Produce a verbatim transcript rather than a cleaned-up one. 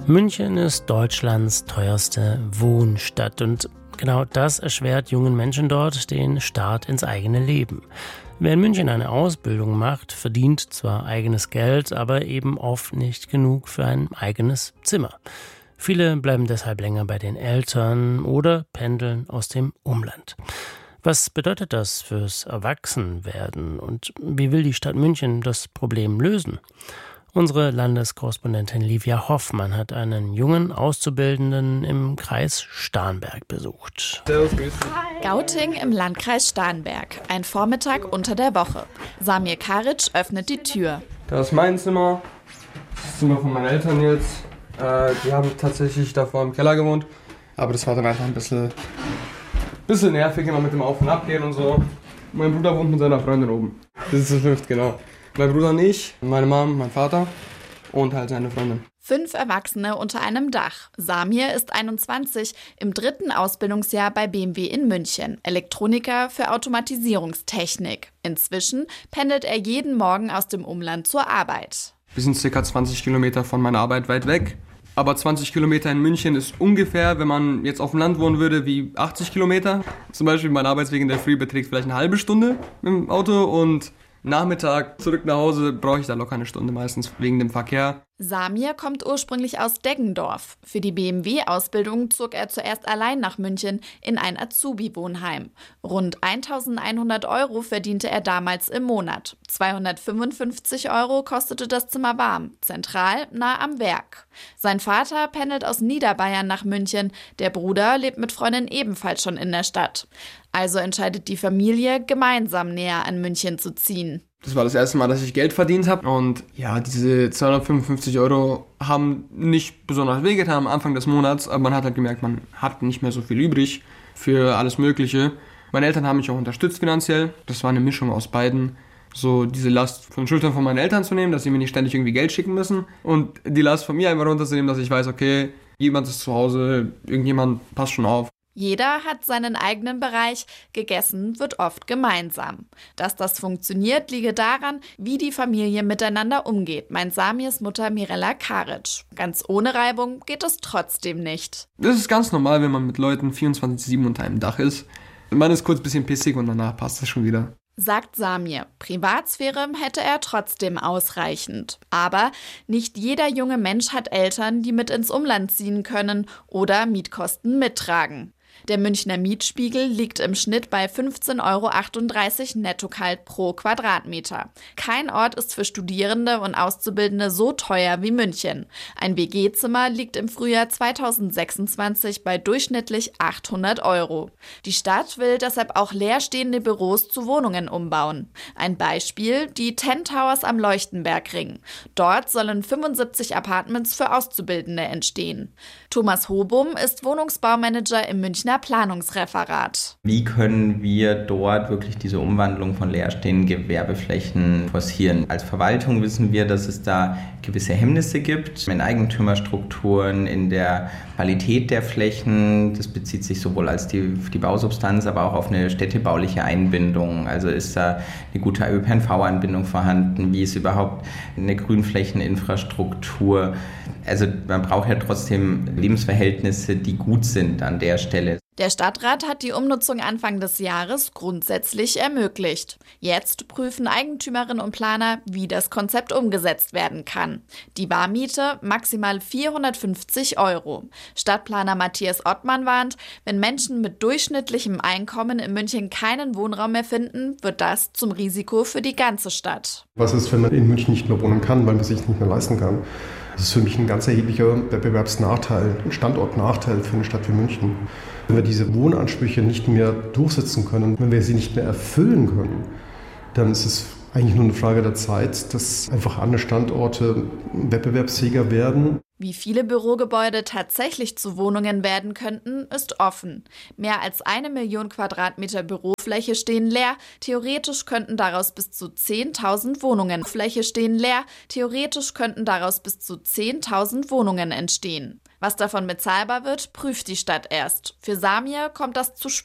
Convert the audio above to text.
München ist Deutschlands teuerste Wohnstadt und genau das erschwert jungen Menschen dort den Start ins eigene Leben. Wer in München eine Ausbildung macht, verdient zwar eigenes Geld, aber eben oft nicht genug für ein eigenes Zimmer. Viele bleiben deshalb länger bei den Eltern oder pendeln aus dem Umland. Was bedeutet das fürs Erwachsenwerden und wie will die Stadt München das Problem lösen? Unsere Landeskorrespondentin Livia Hoffmann hat einen jungen Auszubildenden im Kreis Starnberg besucht. Servus, grüß dich. Gauting im Landkreis Starnberg. Ein Vormittag unter der Woche. Samir Karic öffnet die Tür. Das ist mein Zimmer. Das Zimmer von meinen Eltern jetzt. Äh, die haben tatsächlich davor im Keller gewohnt. Aber das war dann einfach ein bisschen, bisschen nervig, immer mit dem Auf- und Abgehen und so. Mein Bruder wohnt mit seiner Freundin oben. Das ist das fünfte, genau. Mein Bruder und ich, meine Mom, mein Vater und halt seine Freundin. Fünf Erwachsene unter einem Dach. Samir ist einundzwanzig, im dritten Ausbildungsjahr bei B M W in München. Elektroniker für Automatisierungstechnik. Inzwischen pendelt er jeden Morgen aus dem Umland zur Arbeit. Wir sind ca. zwanzig Kilometer von meiner Arbeit weit weg. Aber zwanzig Kilometer in München ist ungefähr, wenn man jetzt auf dem Land wohnen würde, wie achtzig Kilometer. Zum Beispiel mein Arbeitsweg in der Früh beträgt vielleicht eine halbe Stunde mit dem Auto und Nachmittag zurück nach Hause brauche ich da locker eine Stunde meistens wegen dem Verkehr. Samir kommt ursprünglich aus Deggendorf. Für die B M W-Ausbildung zog er zuerst allein nach München in ein Azubi-Wohnheim. Rund eintausendeinhundert Euro verdiente er damals im Monat. zweihundertfünfundfünfzig Euro kostete das Zimmer warm, zentral nah am Werk. Sein Vater pendelt aus Niederbayern nach München. Der Bruder lebt mit Freundin ebenfalls schon in der Stadt. Also entscheidet die Familie, gemeinsam näher an München zu ziehen. Das war das erste Mal, dass ich Geld verdient habe. Und ja, diese zweihundertfünfundfünfzig Euro haben nicht besonders wehgetan am Anfang des Monats. Aber man hat halt gemerkt, man hat nicht mehr so viel übrig für alles Mögliche. Meine Eltern haben mich auch unterstützt finanziell. Das war eine Mischung aus beiden. So diese Last von den Schultern von meinen Eltern zu nehmen, dass sie mir nicht ständig irgendwie Geld schicken müssen. Und die Last von mir einfach runterzunehmen, dass ich weiß, okay, jemand ist zu Hause, irgendjemand passt schon auf. Jeder hat seinen eigenen Bereich, gegessen wird oft gemeinsam. Dass das funktioniert, liege daran, wie die Familie miteinander umgeht, meint Samirs Mutter Mirella Karic. Ganz ohne Reibung geht es trotzdem nicht. Das ist ganz normal, wenn man mit Leuten vierundzwanzig sieben unter einem Dach ist. Man ist kurz ein bisschen pissig und danach passt es schon wieder. Sagt Samir. Privatsphäre hätte er trotzdem ausreichend. Aber nicht jeder junge Mensch hat Eltern, die mit ins Umland ziehen können oder Mietkosten mittragen. Der Münchner Mietspiegel liegt im Schnitt bei fünfzehn Euro achtunddreißig netto kalt pro Quadratmeter. Kein Ort ist für Studierende und Auszubildende so teuer wie München. Ein W G-Zimmer liegt im Frühjahr zweitausendsechsundzwanzig bei durchschnittlich achthundert Euro. Die Stadt will deshalb auch leerstehende Büros zu Wohnungen umbauen. Ein Beispiel, die Ten Towers am Leuchtenbergring. Dort sollen fünfundsiebzig Apartments für Auszubildende entstehen. Thomas Hobum ist Wohnungsbaumanager im Münchner Planungsreferat. Wie können wir dort wirklich diese Umwandlung von leerstehenden Gewerbeflächen forcieren? Als Verwaltung wissen wir, dass es da gewisse Hemmnisse gibt in Eigentümerstrukturen, in der Qualität der Flächen. Das bezieht sich sowohl als die, die Bausubstanz, aber auch auf eine städtebauliche Einbindung. Also ist da eine gute Ö P N V-Anbindung vorhanden? Wie ist überhaupt eine Grünflächeninfrastruktur? Also man braucht ja trotzdem Lebensverhältnisse, die gut sind an der Stelle. Der Stadtrat hat die Umnutzung Anfang des Jahres grundsätzlich ermöglicht. Jetzt prüfen Eigentümerinnen und Planer, wie das Konzept umgesetzt werden kann. Die Warmiete maximal vierhundertfünfzig Euro. Stadtplaner Matthias Ottmann warnt, wenn Menschen mit durchschnittlichem Einkommen in München keinen Wohnraum mehr finden, wird das zum Risiko für die ganze Stadt. Was ist, wenn man in München nicht mehr wohnen kann, weil man sich nicht mehr leisten kann? Das ist für mich ein ganz erheblicher Wettbewerbsnachteil, ein Standortnachteil für eine Stadt wie München. Wenn wir diese Wohnansprüche nicht mehr durchsetzen können, wenn wir sie nicht mehr erfüllen können, dann ist es eigentlich nur eine Frage der Zeit, dass einfach andere Standorte wettbewerbsfähiger werden. Wie viele Bürogebäude tatsächlich zu Wohnungen werden könnten, ist offen. Mehr als eine Million Quadratmeter Bürofläche stehen leer. Theoretisch könnten daraus bis zu zehntausend Wohnungen. Fläche stehen leer. Theoretisch könnten daraus bis zu zehntausend Wohnungen entstehen. Was davon bezahlbar wird, prüft die Stadt erst. Für Samir kommt das zu spät.